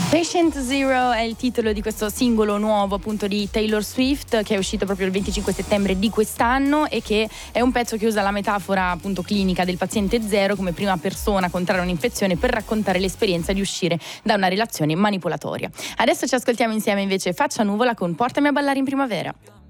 Patient Zero è il titolo di questo singolo nuovo appunto di Taylor Swift, che è uscito proprio il 25 settembre di quest'anno e che è un pezzo che usa la metafora appunto clinica del paziente zero come prima persona a contrarre un'infezione per raccontare l'esperienza di uscire da una relazione manipolatoria. Adesso ci ascoltiamo insieme invece Faccia Nuvola con Portami a ballare in primavera.